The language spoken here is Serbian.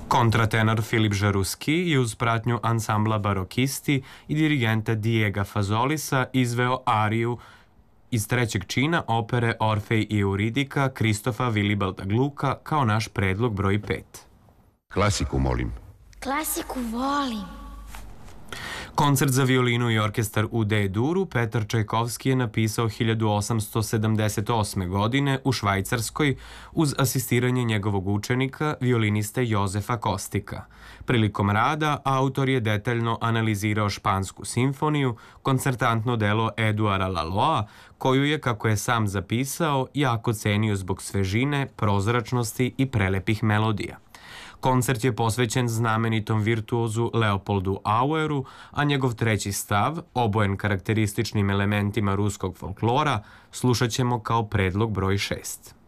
Kontratenor Filip Žaruski je uz pratnju ansambla Barokisti i dirigenta Diega Fazolisa izveo ariju iz trećeg čina opere Orfej i Euridika Kristofa Vilibalda Gluka kao naš predlog broj 5. Klasiku, molim. Klasiku volim. Koncert za violinu i orkestar u D-duru Petar Čajkovski je napisao 1878. godine u Švajcarskoj uz asistiranje njegovog učenika, violiniste Jozefa Kostika. Prilikom rada autor je detaljno analizirao špansku simfoniju, koncertantno delo Eduara Laloa, koju je, kako je sam zapisao, jako cenio zbog svežine, prozračnosti i prelepih melodija. Koncert je posvećen znamenitom virtuozu Leopoldu Aueru, a njegov treći stav, obojen karakterističnim elementima ruskog folklora, slušat ćemo kao predlog broj 6.